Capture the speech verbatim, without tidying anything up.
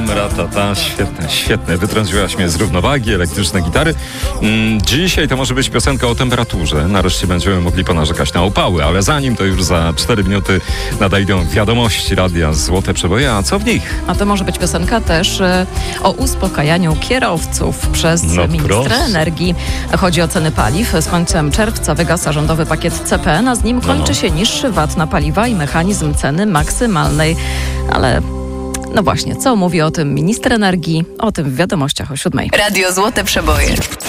tam, ratata, świetne, świetne. Wytrąciłaś mnie z równowagi, elektryczne gitary. Mm, dzisiaj to może być piosenka o temperaturze. Nareszcie będziemy mogli ponarzekać na upały, ale zanim to już za cztery minuty nadejdą wiadomości radia Złote Przeboje, a co w nich? A to może być piosenka też e, o uspokajaniu kierowców przez No ministra proszę. energii. Chodzi o ceny paliw. Z końcem czerwca wygasa rządowy pakiet C P N, a z nim kończy no. się niższy V A T na paliwa i mechanizm ceny maksymalnej. Ale no właśnie, co mówi o tym minister energii? O tym w wiadomościach o siódmej. Radio Złote Przeboje.